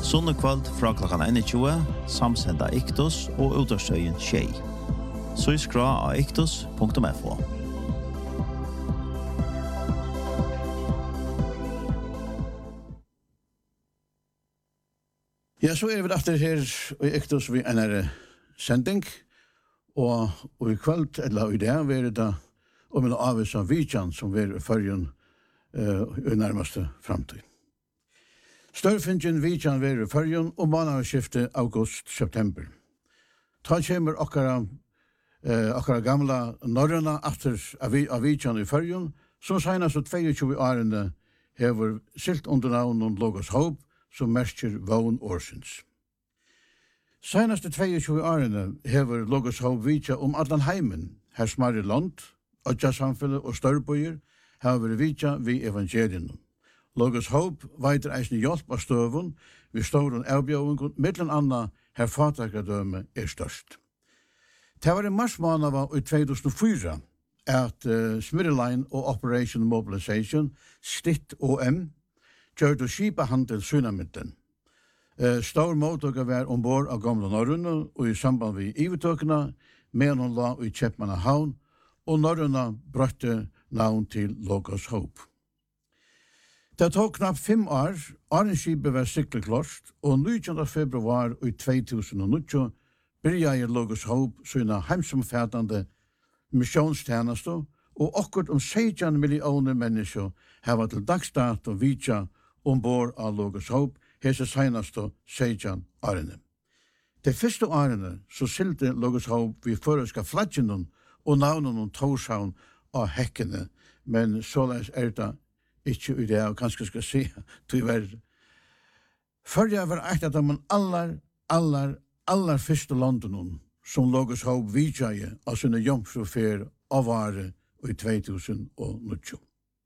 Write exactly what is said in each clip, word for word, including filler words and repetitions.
Sunnekvöld fra klokkan tjugo, samsenda Iktus og utastøyen Tjei. Så skra av iktus punktum f o. Ja, så er vi efter her i Iktus vi en er sending, og, og i kveld, eller i dag, vi er det om en avvis av Vidjan som vi er i førjen uh, i nærmeste fremtid. Størfingen Vidjan vi er i førjen og månedsskiftet august-september. Ta kommer okkara, uh, okkara gamla norrøna efter av Vidjan i førjen, som senest tjueto årene hever silt under navn Logos Hope, som merker vågen årsens. Senaste tjueto årene hever Logos Hope vidja om allan heimen, her smarre land, odja samfunnet og størbøyer, hever vidja vi evangelien. Logos Hope veiter eisne hjelp av støvun, vi ståren avbjøvungen, mittlen anna her fatakradøme er størst. Det var i mars måned i tjuetusen og fire at uh, Smirreline og Operation Mobilization, Stitt O M, gjør du skipahandel Sunnamitten. Uh, Stor mottøkker var ombord av gamle Norrøna og i samband med ivetøkene, men hun la i Kjeppmanna havn, og Norrøna brøtte navn til Logos Hope. Det tog knapt fem år, Arnskipet var sykkelklart, og nittonde februar i to tusen og nio byrja Logos Hope sina heimsomfattande missionstjeneste, og akkurat om seksten millioner mennesker har til dagsdato vidja ombord av Logos Hope, hese senaste seksten årene. De første årene så silte Logos Hope vi føreska flaggen og navnen om Torshavn og hekkene, men såleis er det ikke i det, og kanskje skal si, tyver. Før jeg var eit av de aller, aller, aller første landene som Logos Hope vidjaje av sine jomfrufer av vare i to tusen og nio.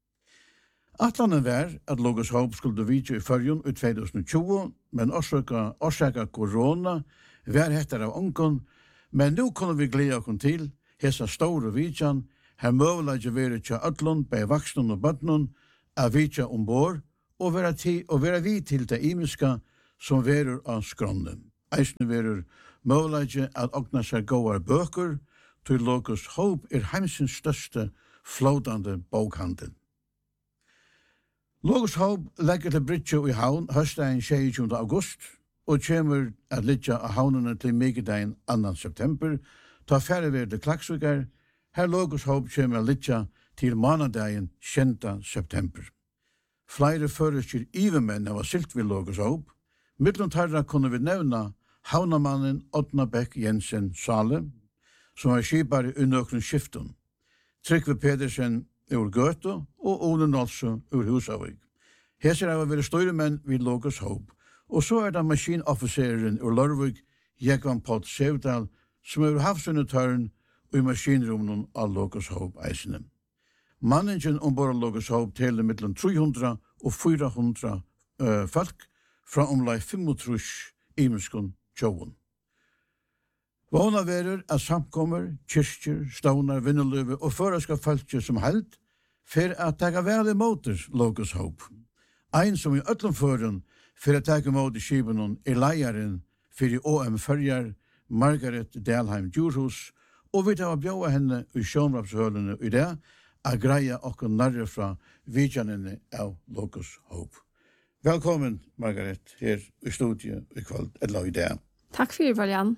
Atlanen var at Logos Hope skulle vidja i førjen i to tusen og tjue, men orsaka, orsaka korona var hettere av ungen, men nå kunne vi glede oss til hesa store vidjan, her møvelaget være til Atlan, bei vaksnen og bøtnen, av vidja ombord, og være, ti, og være vi til det imiska som verer av skronnen. Eisne verer møvelaget at okna seg gåar bøker, til Logos Hope er heimsins største flådande bokhandel. Logos Hope legger til Bridge i havn høstdagen tjueogtjuende august, og kommer at ligge av havnene til Mikedagen andre september, ta færre ved det Klaksviker, her Logos Hope kommer at ligge til manadagen tjuende september. Flere føreskjer ivemenn av silt ved Logos Hope, mittlen tarra kunne vi nevna havnamannen Oddna Beck Jensen Sale, som var skipare unnøkren skiften, Trygve Pedersen ur Gøto og Ole Nolso ur Husavik. Heser har vært støyremenn vid Logos Hope, og så er det maskinofficeren ur Lørvik, Jekvan Pott Sevdal, som er havsunnetøren og i maskinrummen av Logos Hope eisene. Manningen ombord av Logos Hope teler mellom tre hundre og fire hundre uh, folk fra omlag femogtrus imenskon tjoen. Våna verer at samkommer, kyrkjer, stånar, vinneløve og føreska falskje som held, for at tega velimoter Logos Hope. Ein som i øtlenføren for at tega imot skibenon er leieren for i O M Førjar, Margaret Dalheim Djurhus, og vi tar bjøa henne i sjånrapshølene i det, a greia okkur narre fra vidjanene av Logos Hope. Velkommen, Margaret, her i studiet i kveld, eller i det. Takk for det, Jan.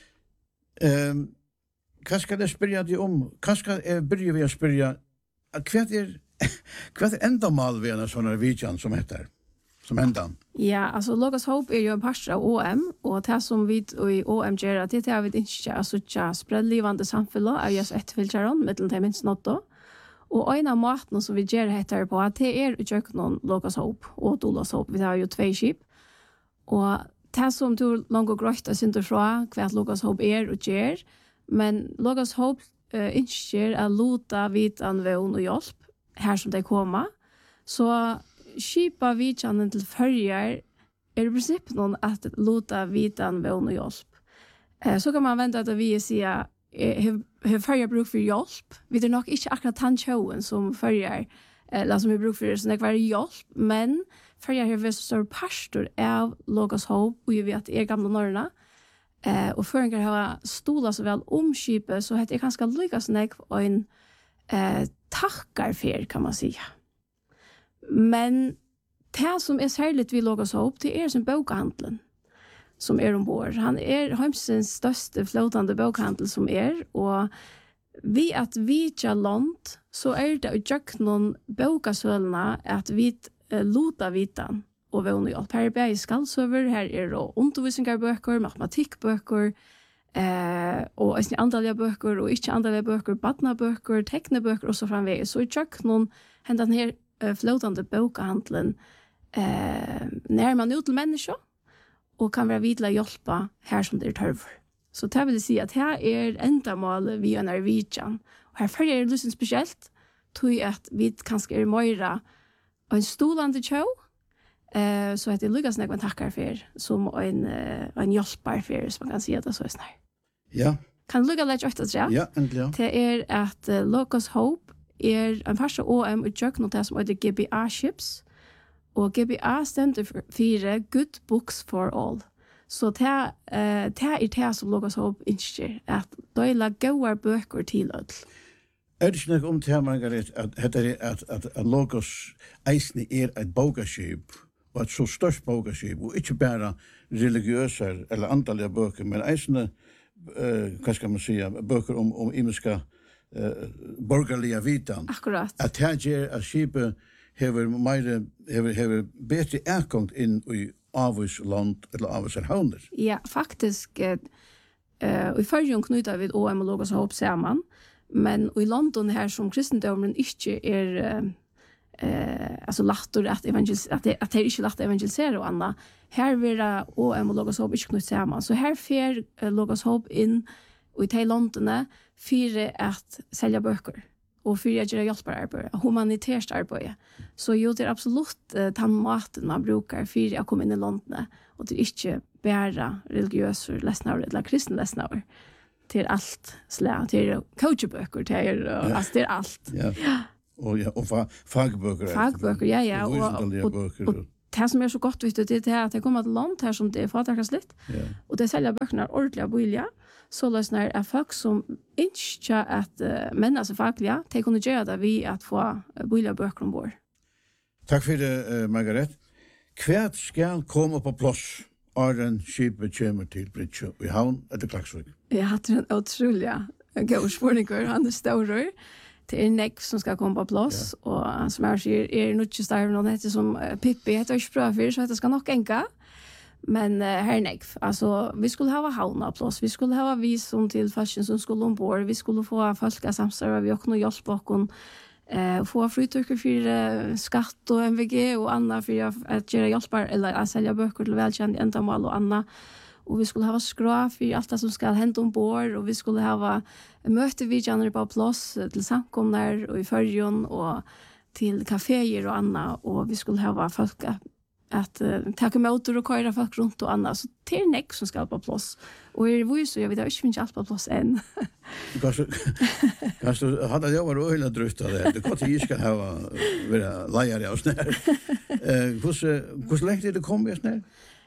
Um, hva skal jeg spørre deg om? Hva skal jeg begynne ved å spørre? Hva er, hva er enda mal ved en sånn vidjan som heter? Som enda? Ja, altså Logos Hope er jo en parster av O M, og det som vi i O M gjør, det er vi ikke å suttje spreadlivande samfunnet av just etterfylkjøren, mittelen til minst nåtto. Og en av matene som vi gjør heter på, det er å gjøre noen Logos Hope og Dolos Hope. Vi har jo tve skip. Og det som du langt og grøyt er synder fra, hva Logos Hope er og gjør, men Logos Hope uh, ønsker å lute vitan vån og hjelp her som de kommer. Så skipa vidtjanen til førjer er i prinsipp noen at lute vitan vån og hjelp. Uh, så kan man vente at vi sier har förjar bruk för hjälp. Vi är nog inte akkurat tandshowen som förjar eller som vi bruk för så det var hjälp, men för jag har så stor pastor av Logos Hope och vi vet är gamla norrna. Eh och för en har stola så väl om skipet så heter det ganska lyckas näck och en eh tackar för kan man säga. Men det som är särskilt vi Logos Hope det är som bokhandeln som är ombord. Han är Heimsens största flotande bokhandel som är och vi att vi tja långt så är det utjakt någon bokasölna att vi uh, luta vitan och våna hjälp. Här är bäg skallsöver, här är det undervisningsböcker, matematikböcker eh, och andaliga böcker och inte andaliga böcker, badnaböcker, teckneböcker och så framvägs. Så utjakt någon hända den här uh, flotande bokhandeln eh, när man ut till människor och kan vara vidla hjälpa här som det är törver. Så det vill säga att här är ändamål vi är Norwegian. Och här följer det liksom speciellt tror att vi kanske är mera en stolande show eh, så att det lyckas när man tackar för som en, en hjälpare för som man kan säga det så är snart. Ja. Kan du lycka lätt efter det? Ja, äntligen. Det är att uh, Logos Hope är en första O M och jag något som heter G B A Ships. Og G B A stender for fire Good Books for All. Så det uh, er det som Logos Hope ønsker, at døyla gode bøker til ødel. Er det ikke nok om til Margaret, at, at, at, at, at Logos eisne er et bogaskip, og et så størst bogaskip, og ikke bare religiøse eller antallige bøker, men eisne, uh, hva skal man si, bøker om, om imenska uh, borgerlige vitan. Akkurat. At her gjør at skipet hever meire hever hever betre erkongt inn i avvis land eller avvis havner. Ja, faktisk eh uh, i förrjun knyta vid O M och Logos Hope samman, men i London här som kristendomen inte är eh alltså lagt att evangelis att det att det inte lagt evangelisera och andra. Här vill O M och Logos Hope inte knyta samman. Så här fer uh, Logos Hope in och i London för att sälja böcker. Och för att göra hjälpararbete, humanitärt arbete. Så jo, det är absolut uh, den maten man brukar för att komma in i London. Och det är inte bara religiösa läsnare eller kristna läsnare. Det är allt slä. Det är coachböcker, det är, uh, alltså, det är allt. Ja. Ja. Och, ja, och fa fagböcker. Fagböcker, ja, ja. Och, och, och, och, och det som är så gott vet du, det är att det kommer till land här som det är fattakas lite. Ja. Och det säljer böckerna ordentliga billiga. Så lösnar är folk som inte att uh, männa sig fackliga, de kunde göra det vi att få uh, billiga böcker ombord. Tack för det, uh, Margaret. Kvärt skal komma på plats Arden skipet kommer till Bridge i havn eller Klaksvik. Jag hade en otroliga god spårningar, han är större. Det är Neck som ska komma på plats ja. Och som jag säger är nog inte starv någon heter som uh, Pippi heter inte bra för så det ska nog enka. Men uh, här Neck, alltså vi skulle ha havna plats, vi skulle ha visum till fashion som skulle ombord, vi skulle få folk att samstarva, vi också hjälpa och eh få fritöker för uh, skatt och M V G och andra för att göra hjälpar eller att sälja böcker till välkända ändamål och andra. Och vi skulle ha skrå för allt det som ska hända ombord och vi skulle ha möte vid januari på plats till samkomnar och i förjon och till kaféer och andra och vi skulle ha folk att uh, ta emot och köra folk runt och annat. Så det är Neck som ska på plats. Och är det så jag vet inte finns allt på plats än. Kanske kanske hade jag varit öle dröft det. Det kan inte ska ha vara lejare och snär. Eh hur hur länge det kommer snär?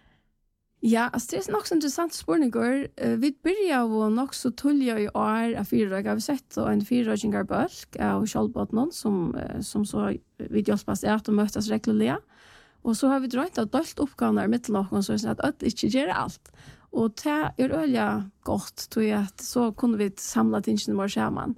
Ja, alltså det är nog så intressant spårningar. Uh, vi börjar ju nog så tulja i år av fyra har vi sett och en fyraåringar bulk av Kjallbotnon som uh, som så vi hjälpas att mötas regelbundet. Och så har vi dragit att delt uppgåvor med någon så att att inte göra allt. Och det är öliga gott tror jag att så kunde vi samla tingen mer samman.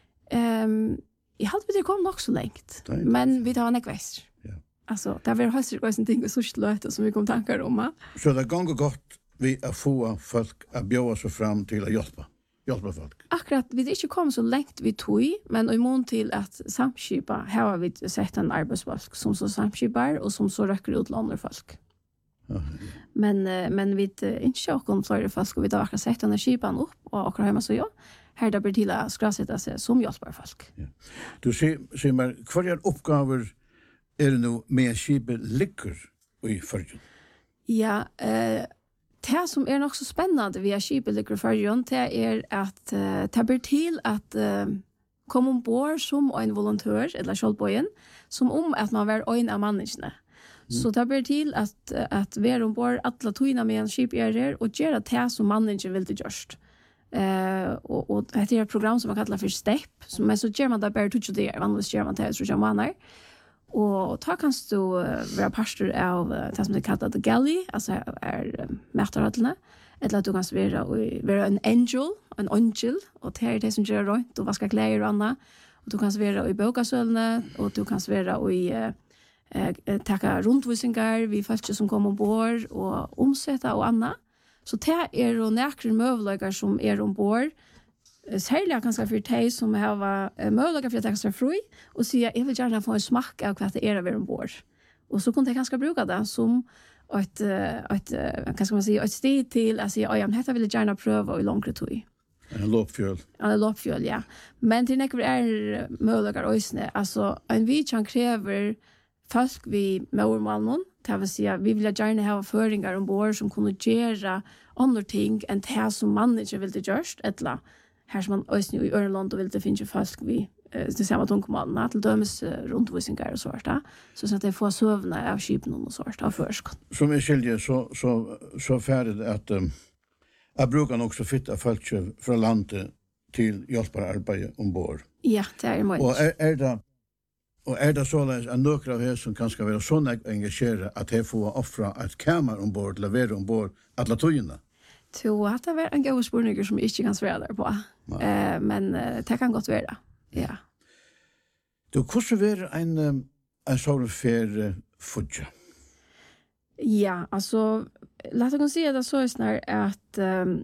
Ehm jag hade det kom nog så långt. Men vi tar en kvast. Ja. Alltså det var höstigt och sånt ting så slöt som vi kom tankar om. Ha? Så det går gott vi att få folk att bjuda sig fram till att hjälpa. Hjälpa folk. Akkurat, vi inte kom så långt vi tog, men i mån till att samskipa, här har vi sett en arbetsfolk som så samskipar och som så röker ut andra folk. Uh, ja. Men, men vi inte om flera folk och vi har akkurat sett den här skipan upp och akkurat hemma så ja, här det blir till att skrasätta sig som hjälpar folk. Ja. Du ser, ser man, kvar uppgaver är det nu med skipet ligger i förrjun? Ja, eh, det som är nog så spännande via skipet förrjun det är att uh, det blir till att uh, komma ombord som en volontör eller kjolbojen som om att man var en av människorna. Så det blir till att att vi är ombord alla tojna med en skip är där och göra det som mannen inte vill det görs. Eh och och det är ett program som man kallar för step som är så gör man där bara touch det vanligtvis gör man det så som man och ta kan du vara pastor av det som det kallas the galley alltså är mätarhållna eller att du kan vara vara en angel en angel och det är det som gör runt och vaska kläder och annat och du kan vara i bokasölne och du kan vara i eh tacka rundvisningar vi folk som kommer ombord och omsätta och annat så det är då näkra möjligheter som är ombord särskilt kanske för dig som har möjligheter för att ta sig fri och säga jag vill gärna få en smak av vad det är att vara ombord och så kunde jag kanske bruka det som ett ett kan ska man säga ett steg till att säga ja men detta vill jag gärna pröva i långt tid. En loppfjöl. En loppfjöl, ja. Men till näkvar är möjliga ösne. Alltså, en vidtjän kräver folk vi mormalen, det vill säga vi vill gärna ha föringar ombord som kunde göra andra ting än det som man inte vill det görs, eller här som man ösne i Örland och vill det finns folk vi det samma tungkommandena till dömes rundvisningar och sånt där. Så att det får sövna av skipen och sånt av försk. Som är skilje så så så färdigt att um, jag brukar också fitta folk från landet till hjälpare arbete ombord. Ja, det är möjligt. Och är, är det och är det så att några av er som kanske vara så engagerade att det får offra ett kamera ombord eller vara ombord alla tojorna? Så att det var en god spurningar som jag inte kan svara där på. Eh, men uh, det kan gott vara. Ja. Du hur är en en sån för fudja? Ja, alltså låt oss säga det så är snar att ehm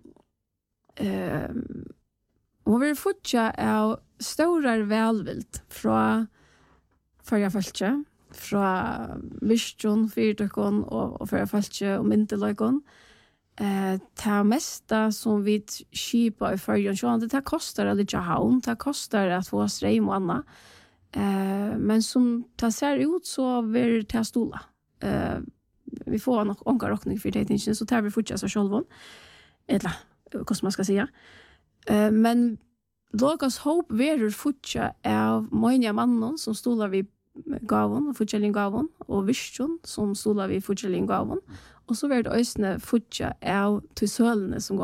um, um, vi fudja är stora välvilt från förra falska från vision fyrtokon och och förra falska och myntelögon. Eh ta mesta som vi skipa i förra så det kostar det inte havn, det kostar att få ström och annat. Eh men som tar ser ut så vill ta stola. Eh vi får nog onka rockning för det inte så tar vi fortsätta så själva. Eller hur man ska säga. Eh men Logos hope verur futja av många mannen som stolar vi gavon, futjalin gavon, och vision som stolar vi futjalin gavon. Och så verður det øysne futja av til sølene som